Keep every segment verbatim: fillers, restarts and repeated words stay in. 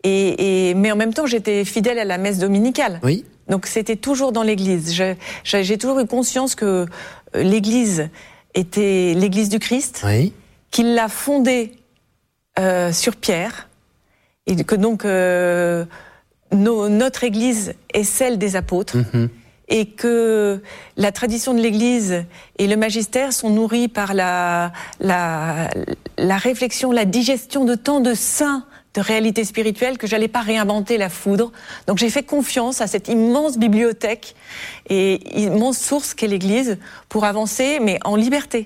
Et, et, mais en même temps, j'étais fidèle à la messe dominicale. Oui. Donc c'était toujours dans l'Église. Je, j'ai, j'ai toujours eu conscience que l'Église était l'Église du Christ, oui. qu'il l'a fondée euh, sur Pierre, et que donc euh, nos, notre Église est celle des apôtres, mm-hmm. et que la tradition de l'Église et le magistère sont nourris par la, la, la réflexion, la digestion de tant de saints, de réalité spirituelle, que j'allais pas réinventer la foudre. Donc j'ai fait confiance à cette immense bibliothèque et immense source qu'est l'Église pour avancer, mais en liberté.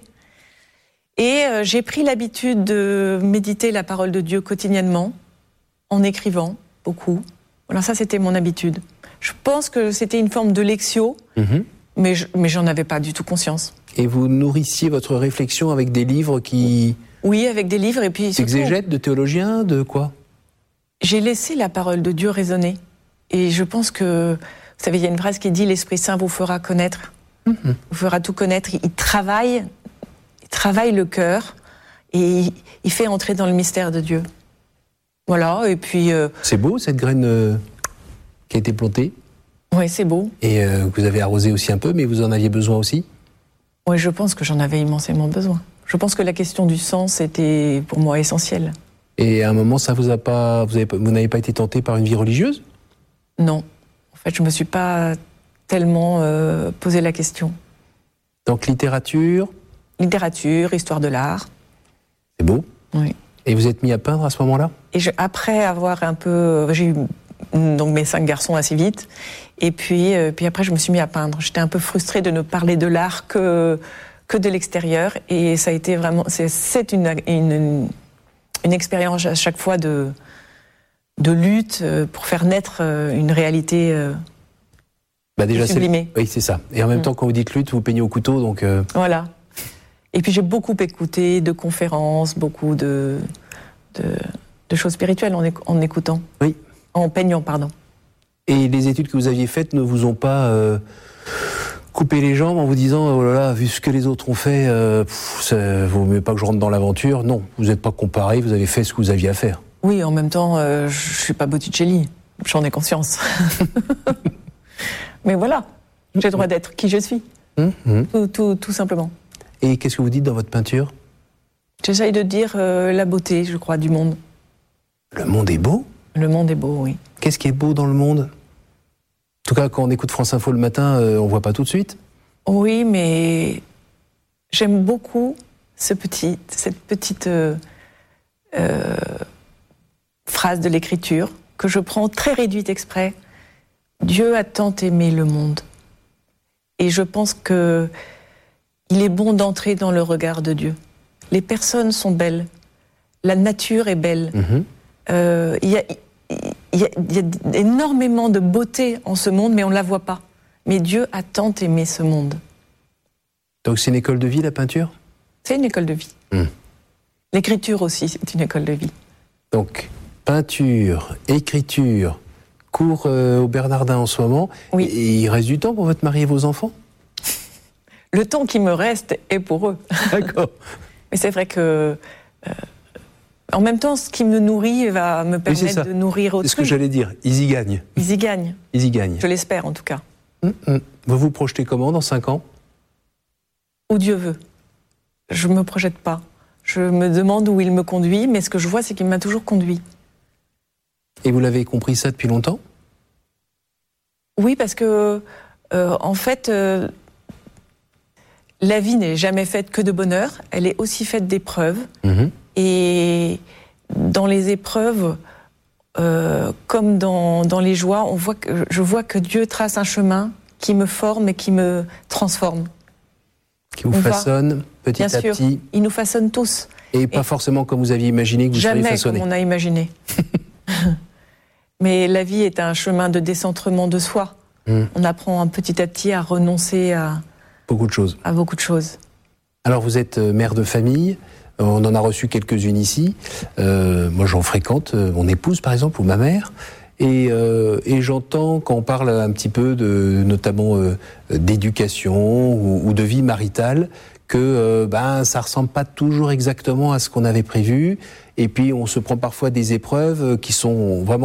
Et euh, j'ai pris l'habitude de méditer la parole de Dieu quotidiennement, en écrivant beaucoup. Voilà, ça c'était mon habitude. Je pense que c'était une forme de lectio, mmh. mais, je, mais j'en avais pas du tout conscience. Et vous nourrissiez votre réflexion avec des livres qui... Oui, avec des livres et puis surtout... Exégètes, de théologiens, de quoi? J'ai laissé la parole de Dieu résonner. Et je pense que, vous savez, il y a une phrase qui dit « L'Esprit Saint vous fera connaître, mmh. vous fera tout connaître ». Il travaille, il travaille le cœur et il, il fait entrer dans le mystère de Dieu. Voilà, et puis... Euh... C'est beau, cette graine euh, qui a été plantée? Oui, c'est beau. Et euh, vous avez arrosé aussi un peu, mais vous en aviez besoin aussi? Oui, je pense que j'en avais immensément besoin. Je pense que la question du sens était pour moi essentielle. Et à un moment, ça vous a pas, vous, avez, vous n'avez pas été tenté par une vie religieuse? Non. En fait, je me suis pas tellement euh, posé la question. Donc littérature? Littérature, histoire de l'art. C'est beau. Oui. Et vous êtes mis à peindre à ce moment-là? Et je, après avoir un peu... J'ai eu donc mes cinq garçons assez vite. Et puis, euh, puis après, je me suis mis à peindre. J'étais un peu frustrée de ne parler de l'art que... que de l'extérieur, et ça a été vraiment, c'est, c'est une, une, une expérience à chaque fois de, de lutte pour faire naître une réalité bah déjà sublimée. C'est, oui, c'est ça. Et en même mmh. temps, quand vous dites lutte, vous peignez au couteau, donc... Euh... Voilà. Et puis j'ai beaucoup écouté de conférences, beaucoup de, de, de choses spirituelles en, en écoutant. Oui. En peignant, pardon. Et les études que vous aviez faites ne vous ont pas... Euh... couper les jambes en vous disant oh là là, vu ce que les autres ont fait, euh, pff, ça vaut mieux pas que je rentre dans l'aventure. Non, vous n'êtes pas comparé, vous avez fait ce que vous aviez à faire. Oui, en même temps, euh, je suis pas Botticelli, j'en ai conscience. Mais voilà, j'ai le droit d'être qui je suis, mmh. tout, tout, tout simplement. Et qu'est-ce que vous dites dans votre peinture? J'essaye de dire euh, la beauté, je crois, du monde. Le monde est beau? Le monde est beau, oui. Qu'est-ce qui est beau dans le monde? En tout cas, quand on écoute France Info le matin, euh, on voit pas tout de suite. Oui, mais j'aime beaucoup ce petit, cette petite euh, euh, phrase de l'Écriture que je prends très réduite exprès. Dieu a tant aimé le monde. Et je pense que il est bon d'entrer dans le regard de Dieu. Les personnes sont belles. La nature est belle. Mm-hmm. Euh, y a, Il y, a, il y a énormément de beauté en ce monde, mais on ne la voit pas. Mais Dieu a tant aimé ce monde. Donc c'est une école de vie, la peinture? C'est une école de vie. Mmh. L'écriture aussi, c'est une école de vie. Donc, peinture, écriture, cours euh, au Bernardin en ce moment. Oui. Et il reste du temps pour votre mari et vos enfants? Le temps qui me reste est pour eux. D'accord. Mais c'est vrai que... Euh, En même temps, ce qui me nourrit va me permettre oui, de nourrir autrui. C'est ce que j'allais dire. Ils y gagnent. Ils y gagnent. Ils y gagnent. Je l'espère, en tout cas. Mmh. Vous vous projetez comment dans cinq ans? Où Dieu veut. Je ne me projette pas. Je me demande où il me conduit, mais ce que je vois, c'est qu'il m'a toujours conduit. Et vous l'avez compris ça depuis longtemps? Oui, parce que, euh, en fait, euh, la vie n'est jamais faite que de bonheur. Elle est aussi faite d'épreuves. Mmh. Et dans les épreuves, euh, comme dans, dans les joies, on voit que, je vois que Dieu trace un chemin qui me forme et qui me transforme. Qui vous on façonne va. Petit Bien à sûr, petit. Il nous façonne tous. Et, et pas forcément comme vous aviez imaginé que vous seriez façonné. Jamais comme on a imaginé. Mais la vie est un chemin de décentrement de soi. Mmh. On apprend un petit à petit à renoncer à beaucoup de choses. À beaucoup de choses. Alors vous êtes mère de famille. On en a reçu quelques-unes ici. Euh, moi, j'en fréquente. Mon épouse, par exemple, ou ma mère. Et, euh, et j'entends, quand on parle un petit peu de, notamment euh, d'éducation ou, ou de vie maritale, que euh, ben ça ressemble pas toujours exactement à ce qu'on avait prévu. Et puis, on se prend parfois des épreuves qui sont vraiment